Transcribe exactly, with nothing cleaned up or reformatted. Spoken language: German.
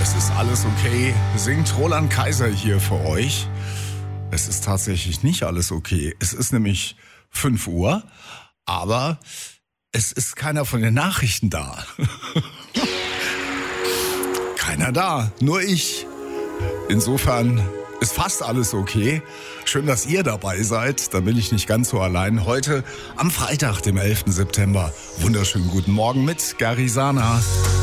Es ist alles okay, singt Roland Kaiser hier für euch. Es ist tatsächlich nicht alles okay. Es ist nämlich fünf Uhr, aber es ist keiner von den Nachrichten da. Keiner da, nur ich. Insofern ist fast alles okay. Schön, dass ihr dabei seid. Dann bin ich nicht ganz so allein. Heute am Freitag, dem elften September. Wunderschönen guten Morgen mit Garisana.